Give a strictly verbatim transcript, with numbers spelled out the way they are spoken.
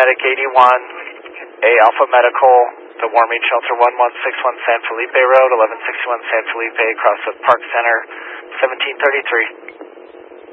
Paramedic eighty-one, A Alpha Medical, the warming shelter one one six one San Felipe Road, eleven sixty-one San Felipe, across the Park Center, seventeen thirty-three.